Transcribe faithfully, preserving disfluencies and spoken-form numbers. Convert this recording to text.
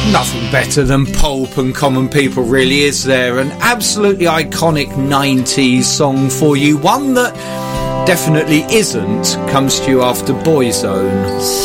Nothing better than Pulp and Common People, really, is there? An absolutely iconic nineties song for you. One that definitely isn't comes to you after Boyzone.